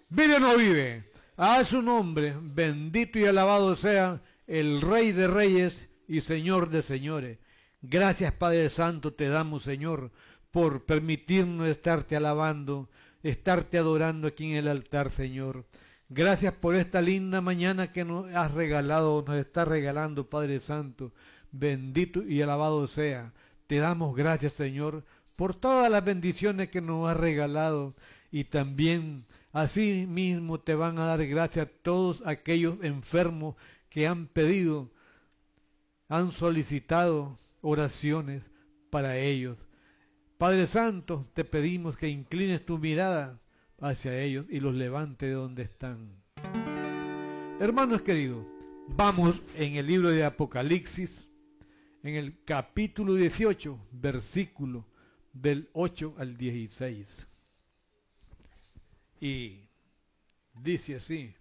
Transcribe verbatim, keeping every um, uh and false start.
¿Vive o no vive? A su nombre, bendito y alabado sea el Rey de Reyes y Señor de Señores. Gracias, Padre Santo, te damos, Señor, por permitirnos estarte alabando, estarte adorando aquí en el altar, Señor. Gracias por esta linda mañana que nos has regalado, nos está regalando, Padre Santo. Bendito y alabado sea. Te damos gracias, Señor, por todas las bendiciones que nos has regalado, y también así mismo te van a dar gracias todos aquellos enfermos que han pedido, han solicitado oraciones para ellos. Padre Santo, te pedimos que inclines tu mirada hacia ellos y los levante de donde están. Hermanos queridos, vamos en el libro de Apocalipsis, en el capítulo dieciocho, versículo del ocho al dieciséis. Y dice así: